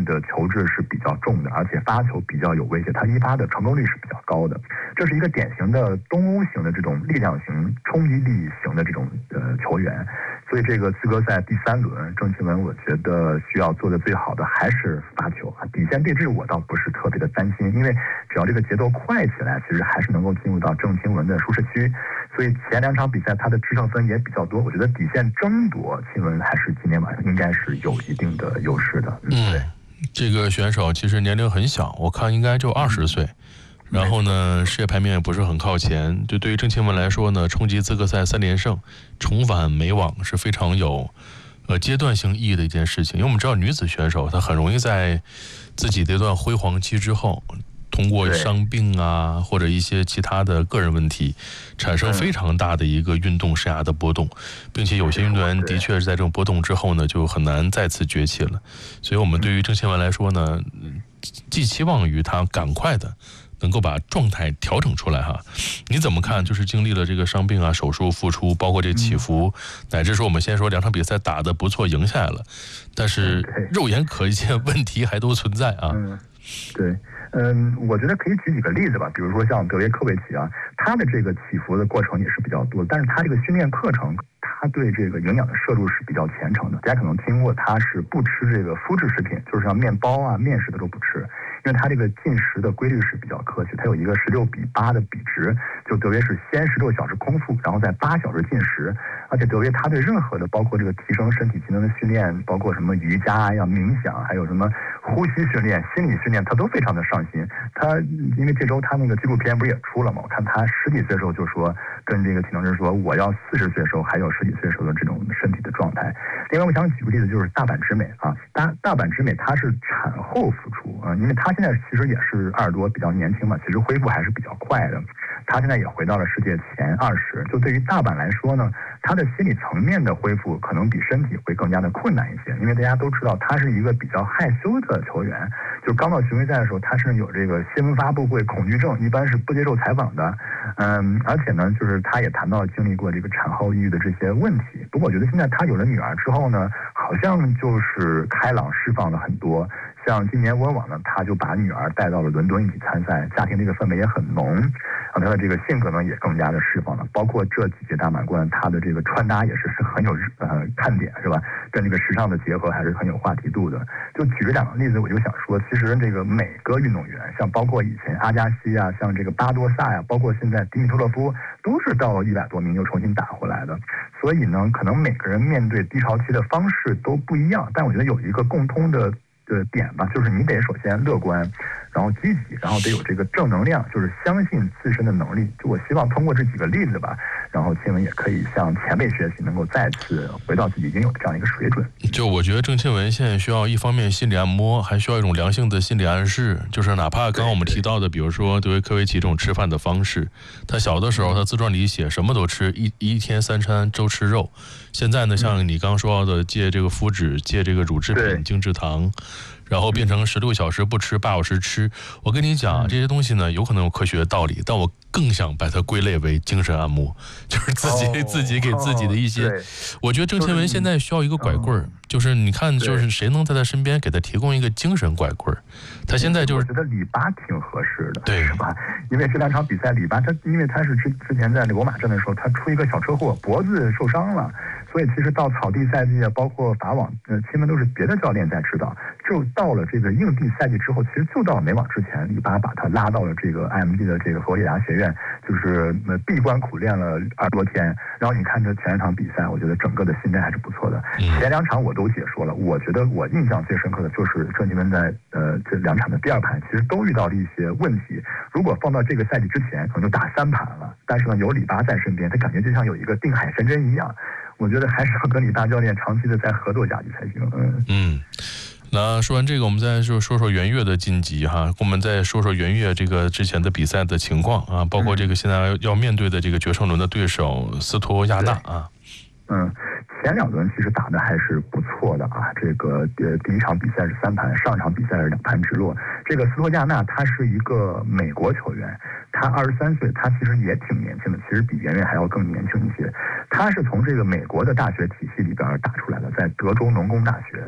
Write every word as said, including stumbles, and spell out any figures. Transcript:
的球质是比较重的，而且发球比较有威胁，他一发的成功率是比较高的。这是一个典型的东欧型的这种力量型、冲击力型的这种呃球员。所以这个资格赛第三轮，郑钦文我觉得需要做的最好的还是发球啊，底线对峙我倒不是特别的担心，因为只要这个节奏快起来，其实还是能够进入到郑钦文的舒适区。所以前两场比赛他的制胜分也比较多，我觉得底线争夺，钦文还是今天晚上应该是有一定的优势的。 嗯，对，这个选手其实年龄很小，我看应该就二十岁。然后呢，世界排名也不是很靠前。就对于郑钦文来说呢，冲击资格赛三连胜，重返美网是非常有呃阶段性意义的一件事情。因为我们知道女子选手她很容易在自己这段辉煌期之后，通过伤病啊或者一些其他的个人问题，产生非常大的一个运动生涯的波动，并且有些运动员的确是在这种波动之后呢，就很难再次崛起了。所以我们对于郑钦文来说呢，寄期望于他赶快的能够把状态调整出来哈。你怎么看？就是经历了这个伤病啊、手术、复出，包括这起伏，乃至说我们先说两场比赛打得不错，赢下来了，但是肉眼可见问题还都存在啊。 嗯，对。嗯，我觉得可以举几个例子吧，比如说像德约科维奇啊，他的这个起伏的过程也是比较多，但是他这个训练课程，他对这个营养的摄入是比较虔诚的。大家可能听过，他是不吃这个麸质食品，就是像面包啊、面食的都不吃，因为他这个进食的规律是比较科学，他有一个十六比八的比值，就德约是先十六小时空腹，然后再八小时进食。而且德约他对任何的包括这个提升身体机能的训练，包括什么瑜伽呀、冥想，还有什么呼吸训练、心理训练，他都非常的上心。他因为这周他那个纪录片不是也出了吗？我看他十几岁的时候就说跟这个体能师说，我要四十岁的时候还有十几岁时候的这种身体的状态。另外我想举个例子，就是大阪直美啊，大大阪直美她是产后复出啊，因为她现在其实也是二十多，比较年轻嘛，其实恢复还是比较快的。她现在也回到了世界前二十。就对于大阪来说呢，她的心理层面的恢复可能比身体会更加的困难一些，因为大家都知道她是一个比较害羞的球员，就刚到巡回赛的时候，她是有这个新闻发布会恐惧症，一般是不接受采访的。嗯，而且呢，就是她也谈到经历过这个产后抑郁的这些问题。不过我觉得现在她有了女儿之后呢，好像就是开朗释放了很多。像今年温网呢，他就把女儿带到了伦敦一起参赛，家庭这个氛围也很浓，然后他的这个性格呢也更加的释放了。包括这几届大满贯，他的这个穿搭也是很有呃看点，是吧？跟这个时尚的结合还是很有话题度的。就举这两个例子，我就想说，其实这个每个运动员，像包括以前阿加西啊，像这个巴多萨呀、啊，包括现在迪米特洛夫，都是到了一百多名又重新打回来的。所以呢，可能每个人面对低潮期的方式都不一样，但我觉得有一个共通的的点吧，就是你得首先乐观，然后积极，然后得有这个正能量，就是相信自身的能力。就我希望通过这几个例子吧，然后钦文也可以向前辈学习，能够再次回到自己应有的这样一个水准。 就我觉得郑钦文现在需要一方面心理按摩，还需要一种良性的心理暗示，就是哪怕刚刚我们提到的，比如说德约科维奇这种吃饭的方式，他小的时候他自传里写什么都吃，一一天三餐都吃肉。现在呢，像你刚刚说到的戒这个麸质，戒这个乳制品、精制糖，然后变成十六小时不吃，八小时吃。我跟你讲，这些东西呢，有可能有科学的道理，但我更想把它归类为精神按摩，就是自己、哦、自己给自己的一些。哦、我觉得郑钦文现在需要一个拐棍儿，就是、嗯、就是你看，就是谁能在他身边给他提供一个精神拐棍儿？他现在就是我觉得里巴挺合适的， 对， 是吧？因为这两场比赛，里巴他因为他是之之前在罗马站的时候，他出一个小车祸，脖子受伤了。所以其实到草地赛季啊，包括法网，呃，钦文都是别的教练在指导。就到了这个硬地赛季之后，其实就到美网之前，里巴把他拉到了这个 I M D 的这个佛罗里达学院，就是呃闭关苦练了二十多天。然后你看这前两场比赛，我觉得整个的心态还是不错的。前两场我都解说了，我觉得我印象最深刻的就是郑钦文在呃这两场的第二盘，其实都遇到了一些问题。如果放到这个赛季之前，可能就打三盘了。但是呢，有里巴在身边，他感觉就像有一个定海神针一样。我觉得还是要跟李大教练长期的再合作下去才行。嗯嗯，那说完这个，我们再说说说袁岳的晋级哈，我们再说说袁岳这个之前的比赛的情况啊，包括这个现在要面对的这个决胜轮的对手斯托亚纳啊。 嗯，前两轮其实打的还是不错的啊。这个呃第一场比赛是三盘，上场比赛是两盘直落。这个斯托亚纳他是一个美国球员，他二十三岁，他其实也挺年轻的，其实比袁岳还要更年轻一些。他是从这个美国的大学体系里边打出来的，在德州农工大学。